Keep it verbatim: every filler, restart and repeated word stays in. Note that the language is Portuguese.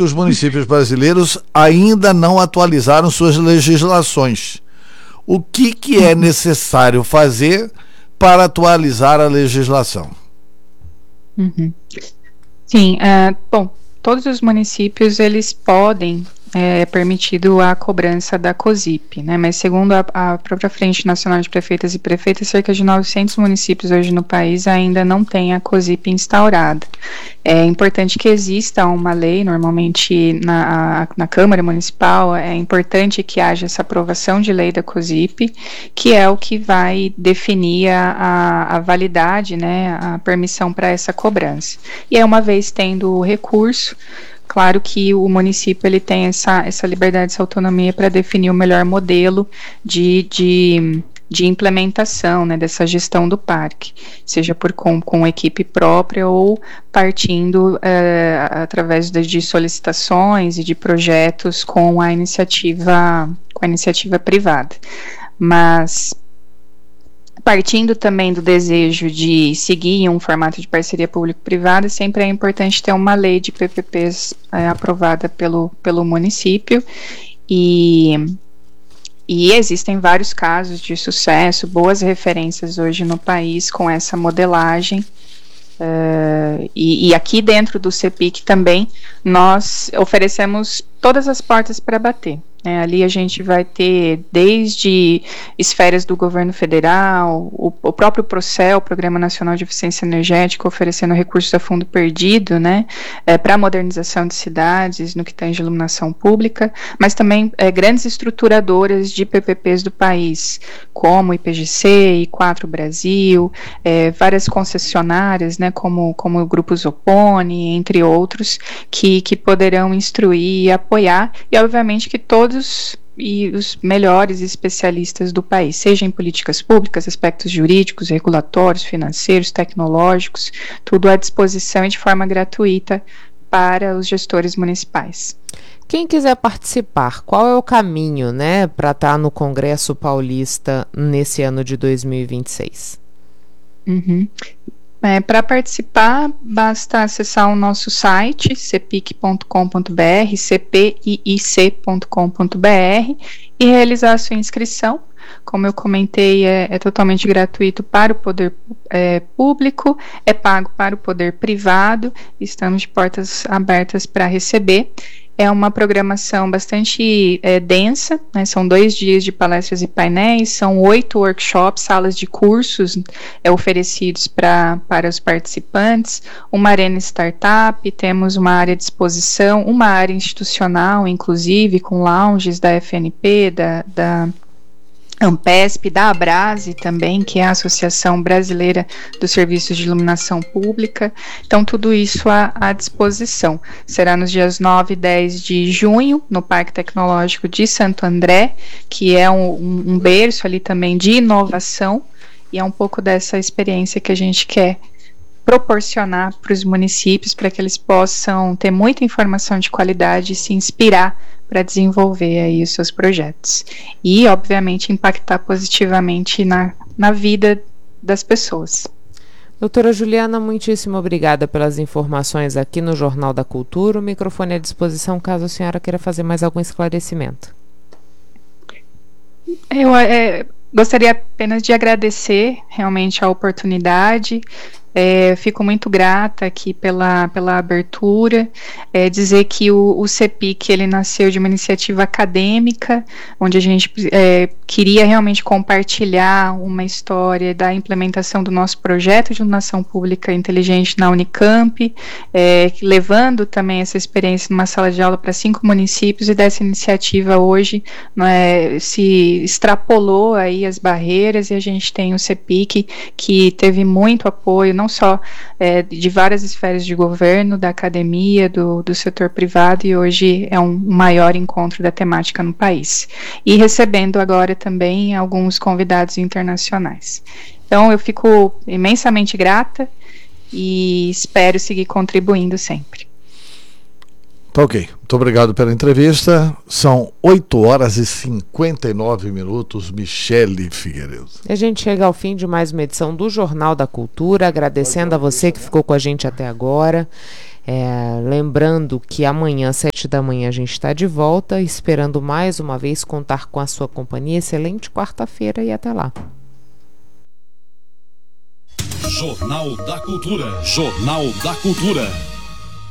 que os municípios brasileiros ainda não atualizaram suas legislações. O que, que é necessário fazer para atualizar a legislação? Uhum. Sim, uh, bom, todos os municípios, eles podem, é permitido a cobrança da COSIP, né? Mas segundo a, a própria Frente Nacional de Prefeitas e Prefeitas, cerca de novecentos municípios hoje no país ainda não têm a COSIP instaurada. É importante que exista uma lei, normalmente na, a, na Câmara Municipal, é importante que haja essa aprovação de lei da COSIP, que é o que vai definir a, a, a validade, né, a permissão para essa cobrança. E aí, uma vez tendo o recurso, claro que o município ele tem essa, essa liberdade, essa autonomia para definir o melhor modelo de, de, de implementação, né, dessa gestão do parque, seja por com, com equipe própria ou partindo é, através de, de solicitações e de projetos com a iniciativa, com a iniciativa privada. Mas partindo também do desejo de seguir um formato de parceria público-privada, sempre é importante ter uma lei de P P Ps é, aprovada pelo, pelo município, e, e existem vários casos de sucesso, boas referências hoje no país com essa modelagem, uh, e, e aqui dentro do CEPIC também nós oferecemos todas as portas para bater. É, ali a gente vai ter desde esferas do governo federal, o, o próprio PROCEL, o Programa Nacional de Eficiência Energética, oferecendo recursos a fundo perdido, né, é, para a modernização de cidades, no que tange iluminação pública, mas também é, grandes estruturadoras de P P Ps do país, como I P G C, I quatro Brasil, é, várias concessionárias, né, como, como o Grupo Zopone, entre outros, que, que poderão instruir e apoiar, e obviamente que todos e os melhores especialistas do país, seja em políticas públicas, aspectos jurídicos, regulatórios, financeiros, tecnológicos, tudo à disposição e de forma gratuita para os gestores municipais. Quem quiser participar, qual é o caminho, né, para estar no Congresso Paulista nesse ano de dois mil e vinte e seis? Uhum. É, para participar, basta acessar o nosso site, cepic ponto com ponto br, c p i i c ponto com ponto br, e realizar a sua inscrição. Como eu comentei, é, é totalmente gratuito para o poder é, público, é pago para o poder privado, estamos de portas abertas para receber. É uma programação bastante é, densa, né? São dois dias de palestras e painéis, são oito workshops, salas de cursos é, oferecidos pra, para os participantes, uma arena startup, temos uma área de exposição, uma área institucional, inclusive, com lounges da F N P, da... da Ampesp, da Abrase também, que é a Associação Brasileira dos Serviços de Iluminação Pública. Então, tudo isso à, à disposição. Será nos dias nove e dez de junho, no Parque Tecnológico de Santo André, que é um, um, um berço ali também de inovação, e é um pouco dessa experiência que a gente quer proporcionar para os municípios, para que eles possam ter muita informação de qualidade e se inspirar para desenvolver aí os seus projetos. E, obviamente, impactar positivamente na, na vida das pessoas. Doutora Juliana, muitíssimo obrigada pelas informações aqui no Jornal da Cultura. O microfone é à disposição caso a senhora queira fazer mais algum esclarecimento. Eu é, gostaria apenas de agradecer realmente a oportunidade. É, fico muito grata aqui pela, pela abertura, é, dizer que o, o CEPIC, ele nasceu de uma iniciativa acadêmica, onde a gente é, queria realmente compartilhar uma história da implementação do nosso projeto de iluminação pública inteligente na Unicamp, é, levando também essa experiência numa sala de aula para cinco municípios, e dessa iniciativa hoje é, se extrapolou aí as barreiras, e a gente tem o CEPIC, que teve muito apoio, não só é, de várias esferas de governo, da academia, do, do setor privado, e hoje é um maior encontro da temática no país. E recebendo agora também alguns convidados internacionais. Então, eu fico imensamente grata e espero seguir contribuindo sempre. Tá ok. Muito obrigado pela entrevista. São oito horas e cinquenta e nove minutos. Michele Figueiredo. A gente chega ao fim de mais uma edição do Jornal da Cultura, agradecendo a você que ficou com a gente até agora. É, lembrando que amanhã, às sete da manhã, a gente está de volta, esperando mais uma vez contar com a sua companhia. Excelente quarta-feira e até lá. Jornal da Cultura. Jornal da Cultura.